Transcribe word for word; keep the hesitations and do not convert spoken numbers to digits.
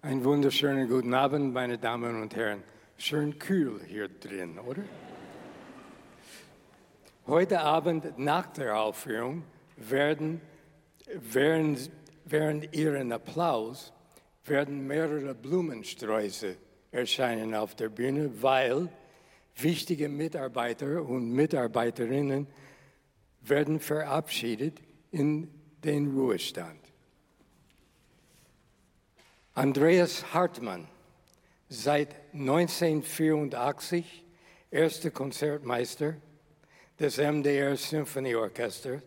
Einen wunderschönen guten Abend, meine Damen und Herren. Schön kühl hier drin, oder? Heute Abend nach der Aufführung werden während, während Ihren Applaus werden mehrere Blumensträuße erscheinen auf der Bühne, weil wichtige Mitarbeiter und Mitarbeiterinnen werden verabschiedet in den Ruhestand. Andreas Hartmann, seit neunzehnhundertvierundachtzig erster Konzertmeister des M D R Symphonieorchesters,